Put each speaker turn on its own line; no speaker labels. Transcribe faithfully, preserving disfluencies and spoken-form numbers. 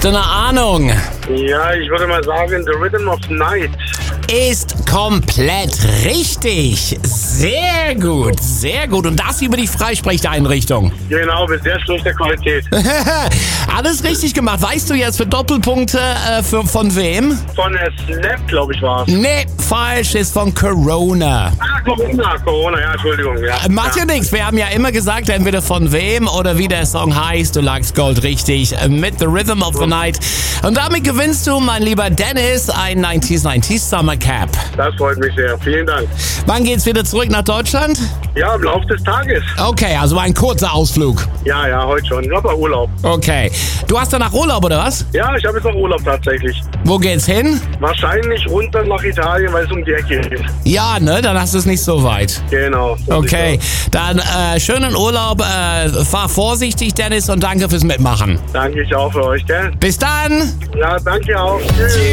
Hast du eine Ahnung?
Ja, ich würde mal sagen, The Rhythm of the Night.
Ist komplett richtig. Sehr gut, sehr gut. Und das über die Freisprecheinrichtung.
Genau, mit sehr schlechter Qualität.
Alles richtig gemacht. Weißt du jetzt für Doppelpunkte äh, für, von wem?
Von der Snap, glaube ich, war es.
Nee, falsch, ist von Corona.
Ah, Corona, Corona, ja, Entschuldigung. Ja,
Äh, Macht ja nichts. Wir haben ja immer gesagt, entweder von wem oder wie der Song heißt. Du lagst Gold richtig äh, mit The Rhythm of the Night. Und damit gewinnst du, mein lieber Dennis, ein neunziger neunzig Summer Cap.
Das freut mich sehr. Vielen Dank.
Wann geht's wieder zurück nach Deutschland?
Ja, im Laufe des Tages.
Okay, also ein kurzer Ausflug.
Ja, ja, heute schon. Ich habe Urlaub.
Okay. Du hast danach Urlaub, oder was?
Ja, ich habe jetzt noch Urlaub tatsächlich.
Wo geht's hin?
Wahrscheinlich runter nach Italien, weil es um die Ecke ist.
Ja, ne? Dann hast du es nicht so weit.
Genau. so
Okay,
sieht's
dann äh, schönen Urlaub. Äh, fahr vorsichtig, Dennis, und danke fürs Mitmachen.
aus. Danke ich auch für euch, gell?
Bis dann!
Ja, danke auch. Tschüss.